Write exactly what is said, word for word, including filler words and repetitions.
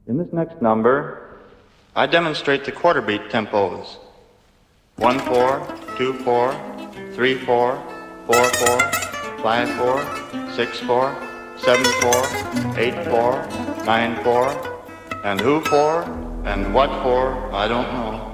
In this next number, I demonstrate the quarter beat tempos. One four, two four, three four, four four, five four, six four, seven four, eight four, nine four, and who for and what for, I don't know.